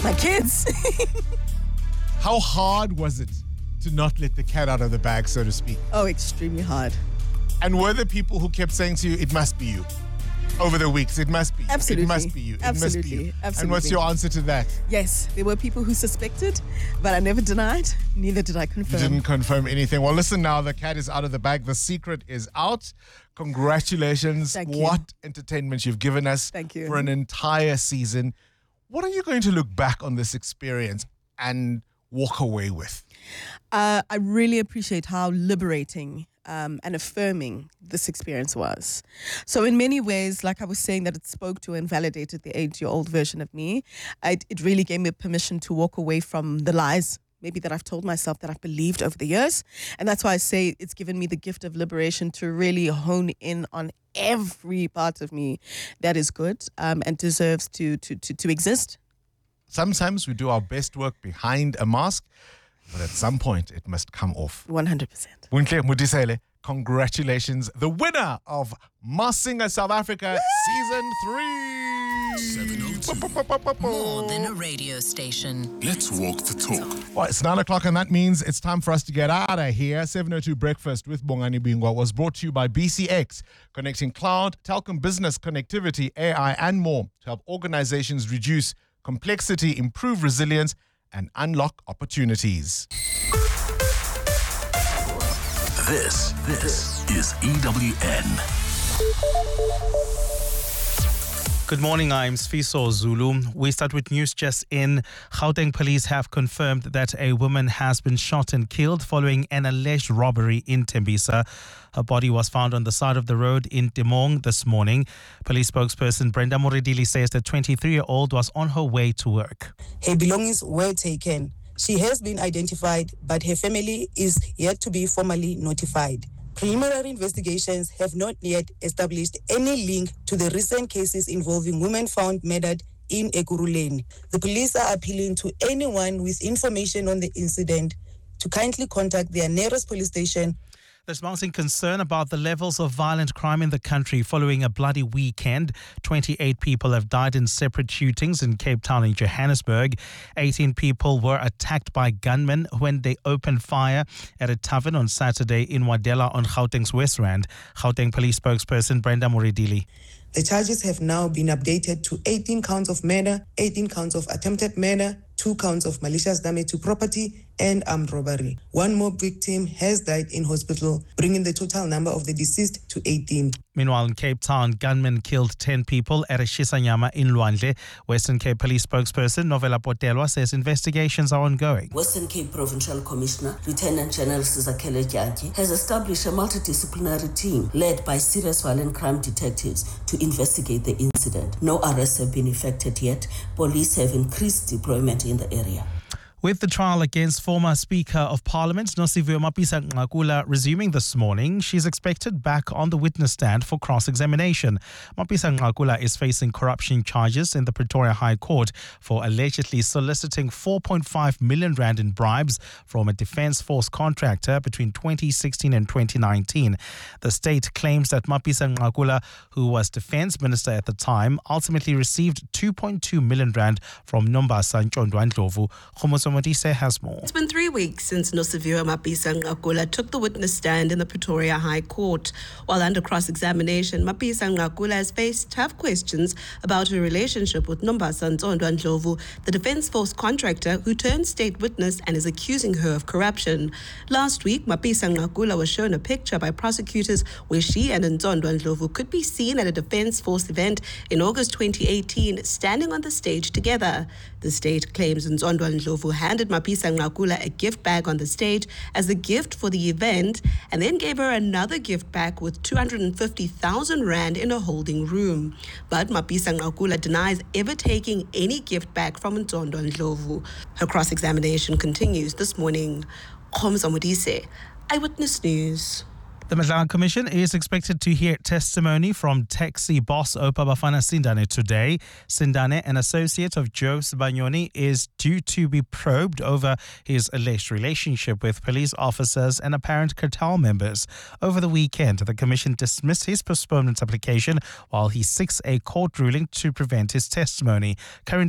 My kids. How hard was it to not let the cat out of the bag, so to speak? Oh, extremely hard. And were there people who kept saying to you, it must be you? Over the weeks, it must be you. Absolutely. It must be you. It must be you. Absolutely. And what's your answer to that? Yes, there were people who suspected, but I never denied. Neither did I confirm. You didn't confirm anything. Well, listen now, the cat is out of the bag. The secret is out. Congratulations. Thank you. What entertainment you've given us. Thank you. For an entire season. What are you going to look back on this experience and walk away with? I really appreciate how liberating and affirming this experience was. So in many ways, like I was saying, that it spoke to and validated the 8-year-old version of me. It really gave me permission to walk away from the lies maybe that I've told myself that I've believed over the years. And that's why I say it's given me the gift of liberation to really hone in on every part of me that is good and deserves to exist. Sometimes we do our best work behind a mask, but at some point it must come off. 100%. Wintle Mudisele, congratulations, the winner of Masked Singer South Africa Season 3. 702. More than a radio station. Let's walk the talk. Well, it's 9 o'clock, and that means it's time for us to get out of here. 702 Breakfast with Bongani Bingwa was brought to you by BCX, connecting cloud, telecom business connectivity, AI, and more to help organizations reduce complexity, improve resilience, and unlock opportunities. This is EWN. Good morning, I'm Sfiso Zulu. We start with news just in. Gauteng police have confirmed that a woman has been shot and killed following an alleged robbery in Tembisa. Her body was found on the side of the road in Temong this morning. Police spokesperson Brenda Moridili says the 23-year-old was on her way to work. Her belongings were taken. She has been identified, but her family is yet to be formally notified. Preliminary investigations have not yet established any link to the recent cases involving women found murdered in Ekurhuleni. The police are appealing to anyone with information on the incident to kindly contact their nearest police station. There's mounting concern about the levels of violent crime in the country following a bloody weekend. 28 people have died in separate shootings in Cape Town and Johannesburg. 18 people were attacked by gunmen when they opened fire at a tavern on Saturday in Wadela on Gauteng's West Rand. Gauteng Police spokesperson Brenda Moridili. The charges have now been updated to 18 counts of murder, 18 counts of attempted murder, 2 counts of malicious damage to property and armed robbery. One more victim has died in hospital, bringing the total number of the deceased to 18. Meanwhile, in Cape Town, gunmen killed 10 people at a Shisanyama in Lwandle. Western Cape Police spokesperson Novela Potelwa says investigations are ongoing. Western Cape Provincial Commissioner, Lieutenant General Sizakele Jantyi, has established a multidisciplinary team led by serious violent crime detectives to investigate the incident. No arrests have been effected yet. Police have increased deployment in the area. With the trial against former Speaker of Parliament Nosiviwe Mapisa-Nqakula resuming this morning, she's expected back on the witness stand for cross-examination. Mapisa-Nqakula is facing corruption charges in the Pretoria High Court for allegedly soliciting 4.5 million rand in bribes from a Defence Force contractor between 2016 and 2019. The state claims that Mapisa-Nqakula, who was Defence Minister at the time, ultimately received 2.2 million rand from Nombasa Ntshondwa Ndlovu. Modise has more. It's been 3 weeks since Nosiviwe Mapisa-Nqakula took the witness stand in the Pretoria High Court. While under cross-examination, Mapisa-Nqakula has faced tough questions about her relationship with Nombasa Ntshondwa Ndlovu, the Defence Force contractor who turned state witness and is accusing her of corruption. Last week, Mapisa-Nqakula was shown a picture by prosecutors where she and Ntshondwa Ndlovu could be seen at a Defence Force event in August 2018, standing on the stage together. The state claims Ntshondwa Ndlovu handed Mapisa-Nqakula a gift bag on the stage as a gift for the event and then gave her another gift bag with 250,000 rand in a holding room. But Mapisa-Nqakula denies ever taking any gift bag from Ntshondwa Ndlovu. Her cross-examination continues this morning. Khomza Modise, Eyewitness News. The Madlang Commission is expected to hear testimony from taxi boss Oupa Bafana Sindane today. Sindane, an associate of Joe Sibanyoni, is due to be probed over his alleged relationship with police officers and apparent cartel members. Over the weekend, the Commission dismissed his postponement application while he seeks a court ruling to prevent his testimony. Current